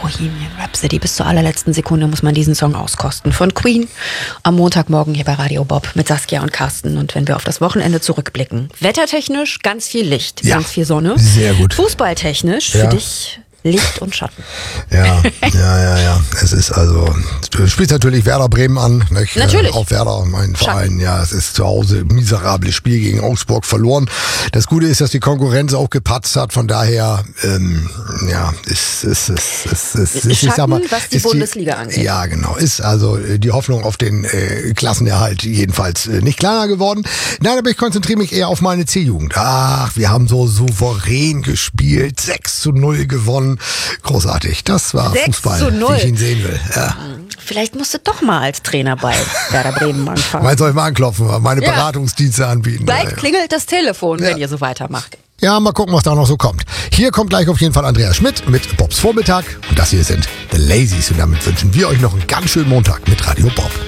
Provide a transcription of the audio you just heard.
Bohemian Rhapsody. Bis zur allerletzten Sekunde muss man diesen Song auskosten. Von Queen am Montagmorgen hier bei Radio Bob mit Saskia und Carsten. Und wenn wir auf das Wochenende zurückblicken. Wettertechnisch ganz viel Licht, ganz viel Sonne. Sehr gut. Fußballtechnisch für dich Licht und Schatten. Ja. Es ist also, du spielst natürlich Werder Bremen an. Nicht? Natürlich. Auch Werder, mein Verein. Ja, es ist zu Hause ein miserables Spiel gegen Augsburg verloren. Das Gute ist, dass die Konkurrenz auch gepatzt hat. Von daher, ich sag mal, was die Bundesliga angeht. Ja, genau. Ist also die Hoffnung auf den Klassenerhalt jedenfalls nicht kleiner geworden. Nein, aber ich konzentriere mich eher auf meine C-Jugend. Ach, wir haben so souverän gespielt. 6-0 gewonnen. Großartig. Das war Fußball, wie ich ihn sehen will. Ja. Vielleicht musst du doch mal als Trainer bei Werder Bremen anfangen. Meinst du, soll ich mal anklopfen, meine Beratungsdienste anbieten? Gleich klingelt das Telefon, wenn ihr so weitermacht. Ja, mal gucken, was da noch so kommt. Hier kommt gleich auf jeden Fall Andreas Schmidt mit Bobs Vormittag. Und das hier sind The Lazies. Und damit wünschen wir euch noch einen ganz schönen Montag mit Radio Bob.